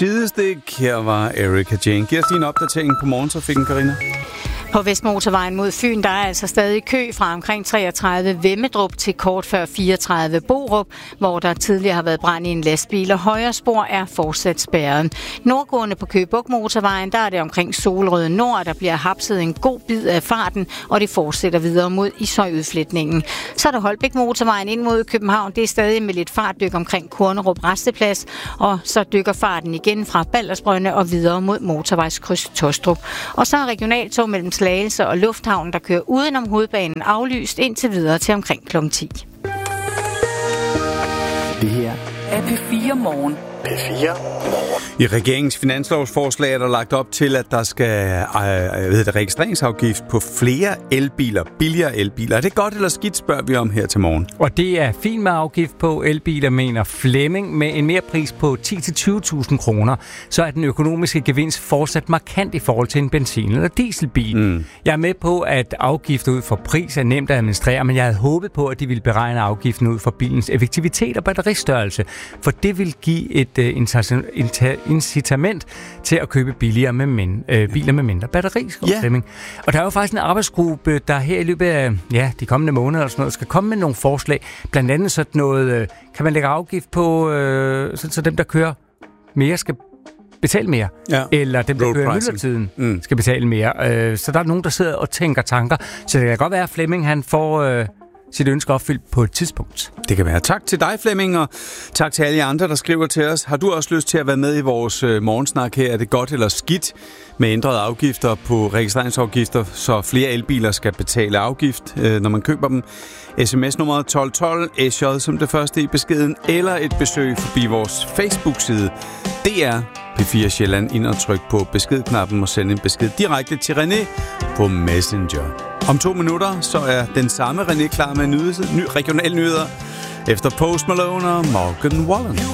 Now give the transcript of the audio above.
sidestik. Her var Erika Jane. Giv os din opdatering på morgentrafikken, Karina. På Vestmotorvejen mod Fyn, der er altså stadig kø fra omkring 33 Vemmedrup til kort før 34 Borup, hvor der tidligere har været brand i en lastbil, og højre spor er fortsat spærret. Nordgående på Køge Bugt Motorvejen, der er det omkring Solrød Nord, der bliver hapset en god bid af farten, og det fortsætter videre mod Ishøj-udfletningen. Så er der Holbæk Motorvejen ind mod København, det er stadig med lidt fartdyk omkring Kornerup Resteplads, og så dykker farten igen fra Baldersbrønde og videre mod motorvejskryds Tostrup. Og så er regionaltog mellem Slagelse og Lufthavnen, der kører udenom hovedbanen, aflyst indtil videre til omkring kl. 10. Det her er P4 Morgen. P4 Morgen. I regeringens finanslovsforslag er der lagt op til, at der skal registreringsafgift på flere elbiler, billigere elbiler. Er det godt eller skidt, spørger vi om her til morgen. Og det er fint med afgift på elbiler, mener Flemming. Med en merpris på 10-20.000 kroner, så er den økonomiske gevinst fortsat markant i forhold til en benzin- eller dieselbil. Jeg er med på, at afgifter ud for pris er nemt at administrere, men jeg havde håbet på, at de ville beregne afgiften ud for bilens effektivitet og batteristørrelse, for det vil give et incitament til at købe billigere biler med mindre batteri, Flemming. Og der er jo faktisk en arbejdsgruppe, der her i løbet af de kommende måneder eller sådan noget, skal komme med nogle forslag. Blandt andet sådan noget, kan man lægge afgift på, så dem, der kører mere, skal betale mere. Ja. Eller dem, der kører i myldretiden, skal betale mere. Så der er nogen, der sidder og tænker tanker. Så det kan godt være, at Flemming han får sit ønske opfyldt på et tidspunkt. Det kan være. Tak til dig, Flemming, og tak til alle de andre, der skriver til os. Har du også lyst til at være med i vores morgensnak her? Er det godt eller skidt med ændrede afgifter på registreringsafgifter, så flere elbiler skal betale afgift, når man køber dem? SMS-nummeret 1212, SJ som det første i beskeden, eller et besøg forbi vores Facebook-side. Det er P4 Sjælland. Ind og tryk på beskedknappen og send en besked direkte til René på Messenger. Om 2 minutter, så er den samme René klar med regionale nyheder efter Post Malone og Morgan Wallen.